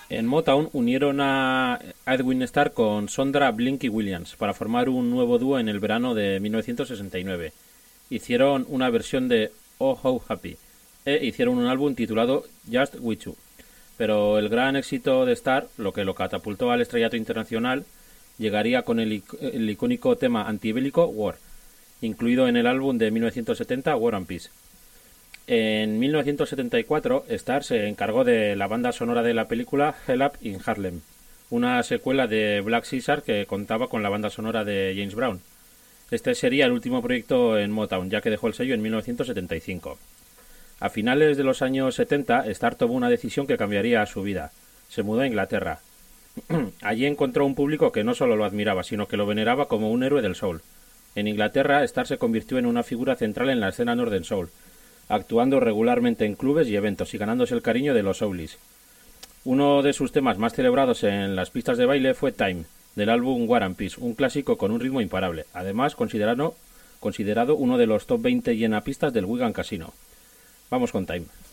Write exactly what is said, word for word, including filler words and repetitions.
En Motown unieron a Edwin Starr con Sondra Blinky Williams para formar un nuevo dúo en el verano de mil novecientos sesenta y nueve. Hicieron una versión de Oh How Happy e hicieron un álbum titulado Just With You. Pero el gran éxito de Starr, lo que lo catapultó al estrellato internacional, llegaría con el, ic- el icónico tema antibélico War, incluido en el álbum de mil novecientos setenta War and Peace. En mil novecientos setenta y cuatro, Starr se encargó de la banda sonora de la película Hell Up in Harlem, una secuela de Black Caesar que contaba con la banda sonora de James Brown. Este sería el último proyecto en Motown, ya que dejó el sello en mil novecientos setenta y cinco. A finales de los años setenta, Starr tomó una decisión que cambiaría su vida. Se mudó a Inglaterra. Allí encontró un público que no solo lo admiraba, sino que lo veneraba como un héroe del soul. En Inglaterra, Starr se convirtió en una figura central en la escena Northern Soul, actuando regularmente en clubes y eventos y ganándose el cariño de los soulies. Uno de sus temas más celebrados en las pistas de baile fue Time, del álbum War and Peace, un clásico con un ritmo imparable, además considerado, considerado uno de los top veinte llenapistas del Wigan Casino. Vamos con Time.